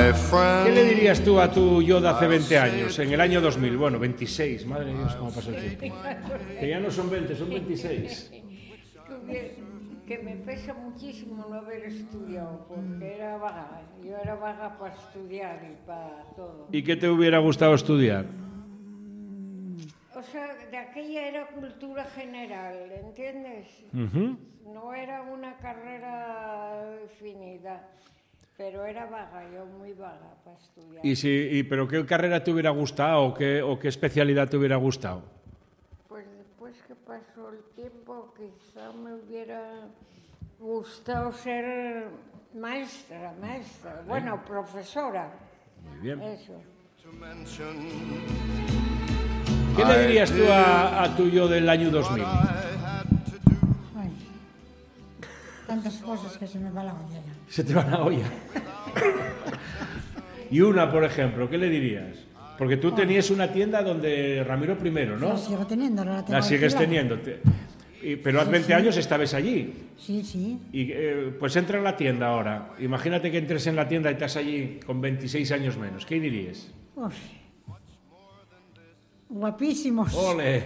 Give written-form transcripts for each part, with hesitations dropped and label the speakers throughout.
Speaker 1: my friend.
Speaker 2: ¿Qué le dirías tú a tu yo de hace 20 años, en el año 2000? Bueno, 26, madre de Dios, cómo pasa el tiempo. Que ya no son 20, son 26.
Speaker 3: Que me pesa muchísimo no haber estudiado, porque era vaga. Yo era vaga para estudiar y para todo.
Speaker 2: ¿Y qué te hubiera gustado estudiar?
Speaker 3: O sea, de aquella era cultura general, ¿entiendes? No era una carrera definida, pero era vaga, yo muy vaga para estudiar.
Speaker 2: ¿Pero qué carrera te hubiera gustado o qué especialidad te hubiera gustado?
Speaker 3: Pues después que pasó el tiempo, quizá me hubiera gustado ser maestra, bueno, profesora.
Speaker 2: Muy bien.
Speaker 3: Eso.
Speaker 2: ¿Qué le dirías tú a tu yo del año 2000?
Speaker 4: Ay, tantas cosas que se me va la olla ya.
Speaker 2: Se te va la olla. Y una, por ejemplo, ¿qué le dirías? Porque tú tenías una tienda donde Ramiro I, ¿no?
Speaker 4: La sigo teniendo, ahora la tengo.
Speaker 2: La sigues
Speaker 4: alquilada.
Speaker 2: teniendo. Pero hace 20 años estabas allí.
Speaker 4: Sí, sí.
Speaker 2: Y pues entra en la tienda ahora. Imagínate que entres en la tienda y estás allí con 26 años menos. ¿Qué dirías?
Speaker 4: Uf. Guapísimos.
Speaker 2: ¡Ole!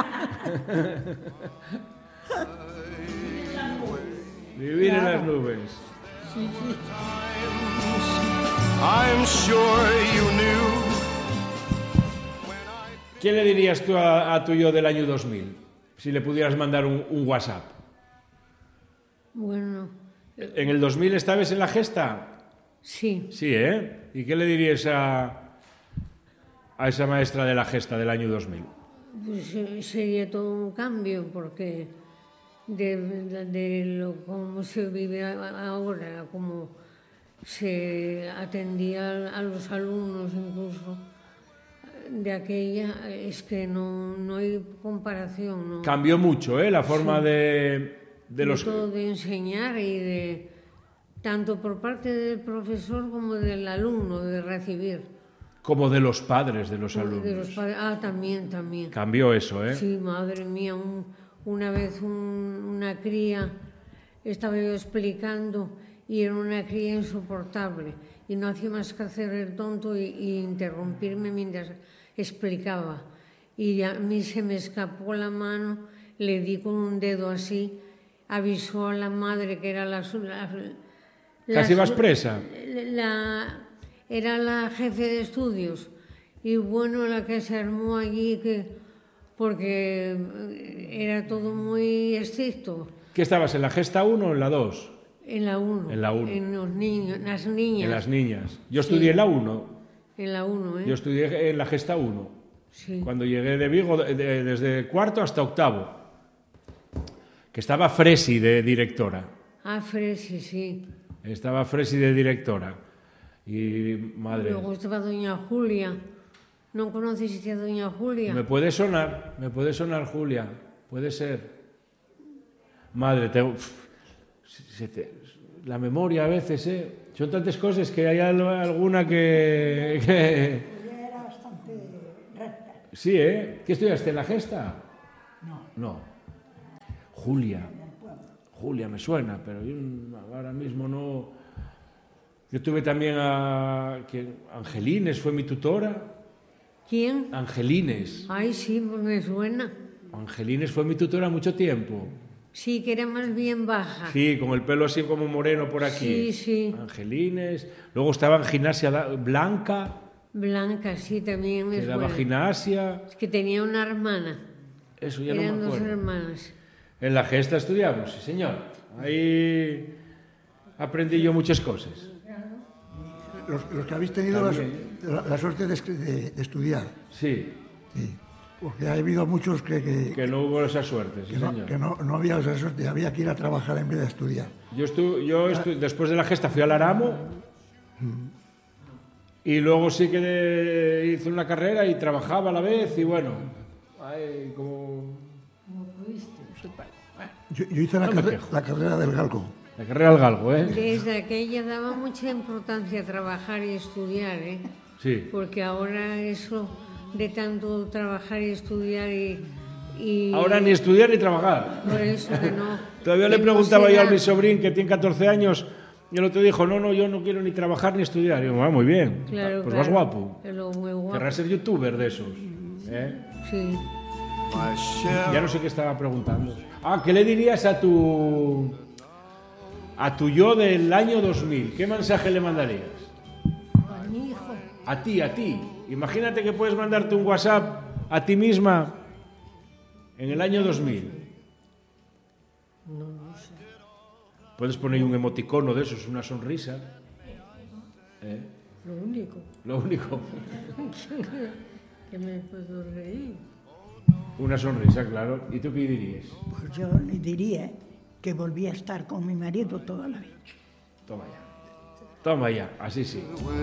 Speaker 2: Vivir en las nubes.
Speaker 4: Sí, sí.
Speaker 1: I'm sure you knew.
Speaker 2: ¿Qué le dirías tú a tu yo del año 2000? Si le pudieras mandar un WhatsApp.
Speaker 3: Bueno,
Speaker 2: ¿En el 2000 estabas en la gesta?
Speaker 3: sí.
Speaker 2: Sí, ¿eh? ¿Y qué le dirías a esa maestra de la gesta del año 2000?
Speaker 3: Pues sería todo un cambio, porque de cómo se vive ahora, cómo se atendía a los alumnos incluso, de aquella, es que no hay comparación. ¿No?
Speaker 2: Cambió mucho, ¿eh? La forma de los...
Speaker 3: todo de enseñar y de tanto por parte del profesor como del alumno, de recibir.
Speaker 2: Como de los padres de los alumnos.
Speaker 3: De los padres. También.
Speaker 2: Cambió eso, ¿eh?
Speaker 3: Sí, madre mía, una vez una cría, estaba yo explicando y era una cría insoportable y no hacía más que hacer el tonto y interrumpirme mientras explicaba. Y a mí se me escapó la mano, le di con un dedo así, avisó a la madre que era
Speaker 2: ¿Casi vas presa?
Speaker 3: Era la jefe de estudios y bueno, la que se armó allí, porque era todo muy estricto.
Speaker 2: ¿Qué estabas, en la gesta 1 o en la 2?
Speaker 3: En la 1.
Speaker 2: En la 1.
Speaker 3: En los niños, las niñas.
Speaker 2: En las niñas. Yo estudié en la 1.
Speaker 3: En la 1, ¿eh?
Speaker 2: Yo estudié en la gesta 1.
Speaker 3: Sí.
Speaker 2: Cuando llegué de Vigo, desde cuarto hasta octavo. Que estaba Fresi de directora.
Speaker 3: Fresi, sí.
Speaker 2: Estaba Fresi de directora. Y madre...
Speaker 3: Luego estaba doña Julia. ¿No conoces a doña Julia?
Speaker 2: Me puede sonar, Julia. Puede ser. Madre, la memoria a veces, ¿eh? Son tantas cosas que hay alguna que...
Speaker 4: Era bastante recta.
Speaker 2: Sí, ¿eh? ¿Qué estudiaste, en la gesta? No. Julia, me suena, pero yo ahora mismo no... Yo tuve también Angelines, fue mi tutora.
Speaker 3: ¿Quién?
Speaker 2: Angelines.
Speaker 3: Ay, sí, pues me suena.
Speaker 2: Angelines fue mi tutora mucho tiempo.
Speaker 3: Sí, que era más bien baja.
Speaker 2: Sí, con el pelo así como moreno por aquí.
Speaker 3: Sí.
Speaker 2: Angelines. Luego estaba en gimnasia Blanca.
Speaker 3: Blanca, sí, también me
Speaker 2: que
Speaker 3: suena.
Speaker 2: daba gimnasia.
Speaker 3: Es que tenía una hermana.
Speaker 2: Eso ya
Speaker 3: Eran
Speaker 2: no me acuerdo.
Speaker 3: dos hermanas.
Speaker 2: En la gesta estudiamos, sí señor. Ahí aprendí yo muchas cosas.
Speaker 5: Los que habéis tenido la suerte de estudiar.
Speaker 2: Sí.
Speaker 5: Porque ha habido muchos que
Speaker 2: no hubo esa suerte, sí, señor.
Speaker 5: Que no había esa suerte, había que ir a trabajar en vez de estudiar.
Speaker 2: Después de la gesta fui al Aramo y luego sí que hice una carrera y trabajaba a la vez y bueno, como...
Speaker 5: Yo hice la carrera del Galgo.
Speaker 2: La carrera del Galgo, ¿eh?
Speaker 3: Desde aquella daba mucha importancia a trabajar y estudiar, ¿eh?
Speaker 2: Sí.
Speaker 3: Porque ahora eso de tanto trabajar y estudiar y...
Speaker 2: Ahora ni estudiar ni trabajar.
Speaker 3: Por eso que no...
Speaker 2: Todavía le preguntaba yo a mi sobrín, que tiene 14 años, Y el otro dijo, no, yo no quiero ni trabajar ni estudiar. Y yo, muy bien,
Speaker 3: Claro,
Speaker 2: pues
Speaker 3: claro.
Speaker 2: vas guapo.
Speaker 3: Es lo muy guapo.
Speaker 2: Querrás ser youtuber de esos.
Speaker 3: Sí.
Speaker 1: My shell
Speaker 2: Ya no sé qué estaba preguntando. ¿Qué le dirías a tu yo del año 2000? ¿Qué mensaje le mandarías?
Speaker 4: A mi hijo.
Speaker 2: A ti. Imagínate que puedes mandarte un WhatsApp a ti misma en el año 2000.
Speaker 3: No sé.
Speaker 2: Puedes poner un emoticono de esos, una sonrisa.
Speaker 3: Lo único
Speaker 2: Lo único.
Speaker 3: que me puedo reír.
Speaker 2: Una sonrisa, claro. ¿Y tú qué dirías?
Speaker 4: Pues yo le diría que volví a estar con mi marido toda la vida.
Speaker 2: Toma ya, así sí.